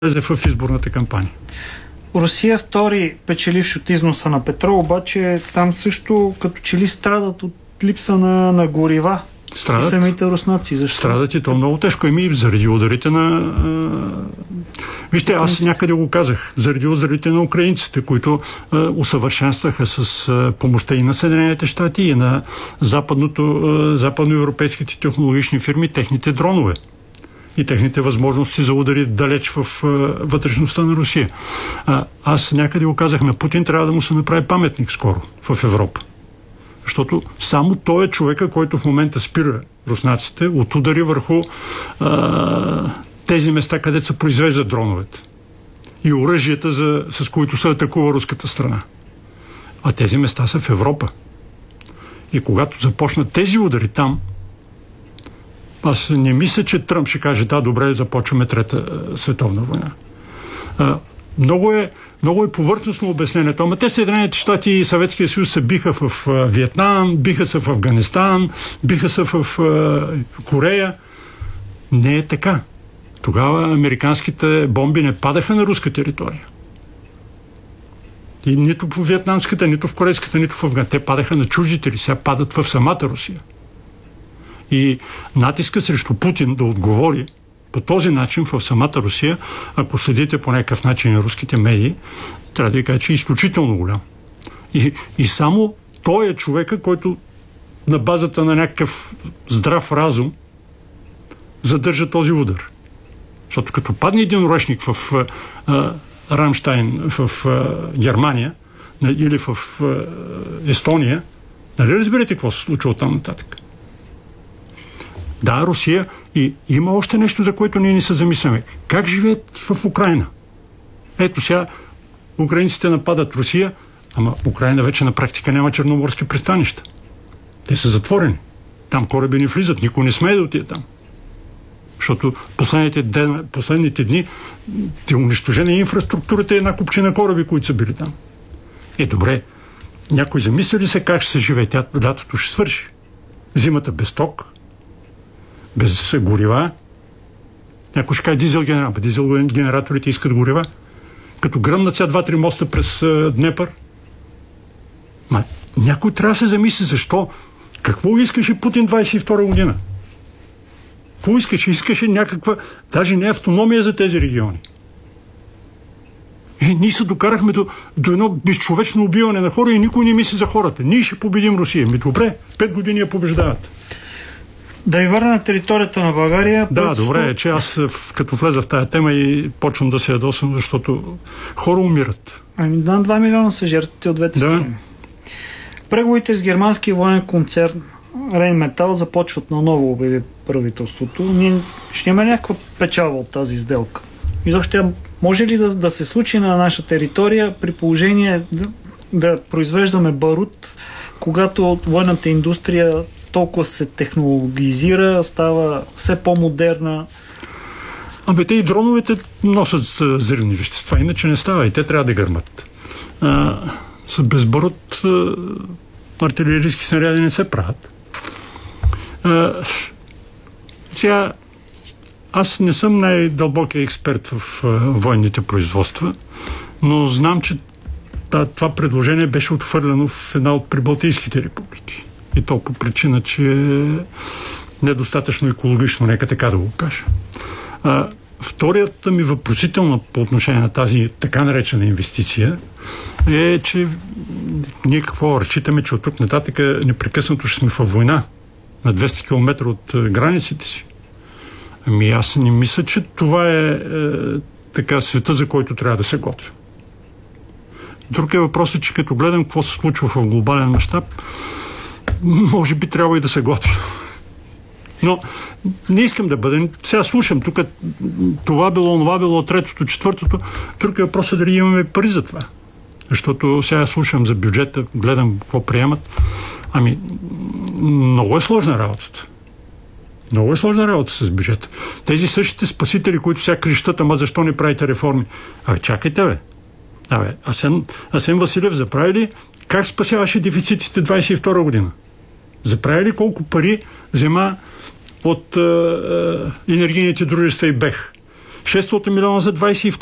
влезе в изборната кампания. Русия втори печеливш от износа на петрол, обаче там също като че ли страдат от липса на горива. Страдат. Самите руснаци. Защо? Страдат и то много тежко. Заради ударите на... Вижте, аз някъде го казах. Заради ударите на украинците, които усъвършенстваха с помощта и на Съединените щати, и на западноевропейските технологични фирми, техните дронове и техните възможности за удари далеч в вътрешността на Русия. Аз някъде го казах, на Путин трябва да му се направи паметник скоро в Европа. Защото само той е човека, който в момента спира руснаците от удари върху тези места, където се произвеждат дроновете и оръжията, с които се атакува руската страна. А тези места са в Европа. И когато започнат тези удари там, аз не мисля, че Тръмп ще каже, да, добре, започваме Трета световна война. Много е повърхностно обяснението. Ама те Съединените щати и Съветския съюз се биха в Виетнам, биха се в Афганистан, биха се в Корея. Не е така. Тогава американските бомби не падаха на руска територия. И нито по виетнамската, нито в корейската, нито в Афганистан. Те падаха на чуждите ли, сега падат в самата Русия. И натиска срещу Путин да отговори по този начин в самата Русия, ако следите по някакъв начин руските медии, трябва да ви кажа, че е изключително голям. И само той е човека, който на базата на някакъв здрав разум задържа този удар. Защото като падне един урешник в Рамштайн в Германия или в Естония, нали разберете какво се случва там нататък? Да, Русия. И има още нещо, за което ние не се замисляме. Как живеят в Украйна? Ето сега украинците нападат Русия, ама Украйна вече на практика няма черноморски пристанища. Те са затворени. Там кораби не влизат, никой не смее да отиде там. Защото последните дни е унищожена инфраструктурата и една купчина кораби, които са били там. Добре, някой замисли ли се как ще се живее? Лятото ще свърши. Зимата без ток, без горива. Някой ще каже дизел генераторите искат горива. Като гръмнат сега 2-3 моста през Днепър. Някой трябва да се замисли защо. Какво искаше Путин 22 година? Какво искаше? Искаше някаква, даже не автономия за тези региони. Ние се докарахме до едно безчовечно убиване на хора и никой не мисли за хората. Ние ще победим Русия. Добре, 5 години я побеждават. Да ви върна на територията на България. Да, добре, че аз като влеза в тая тема и почвам да се ядосам, защото хора умират. 2 милиона са жертвите от двете страни. Преговорите с германския военен концерн Рейнметал започват наново, обяви правителството. Ние ще имаме някаква печалба от тази сделка. И защо може ли да се случи на наша територия при положение да произвеждаме барут, когато военната индустрия толкова се технологизира, става все по-модерна? Те и дроновете носят взривни вещества, иначе не става и те трябва да гърмат. С безбарут артилерийски снаряди не се правят. Сега аз не съм най-дълбокия експерт в военните производства, но знам, че това предложение беше отхвърлено в една от прибалтийските републики. И то по причина, че е недостатъчно екологично, нека така да го кажа. Вторията ми въпросителна по отношение на тази така наречена инвестиция е, че ние какво разчитаме, че от тук нататък непрекъснато ще сме във война на 200 км от границите си. Аз не мисля, че това е така света, за който трябва да се готвим. Друг е въпросът, че като гледам какво се случва в глобален мащаб, може би трябва и да се готвим. Но не искам да бъдем. Сега слушам тук това било, третото, четвъртото. Друг е въпросът дали имаме пари за това. Защото сега слушам за бюджета, гледам какво приемат. Много е сложна работата. Много е сложна работа с бюджета. Тези същите спасители, които сега крещат, ама защо не правите реформи? Чакайте, бе. Асен Василев заправи ли как спасяваше дефицитите 22 година? Заправи ли колко пари взема от енергийните дружества и БЕХ? 600 милиона за 22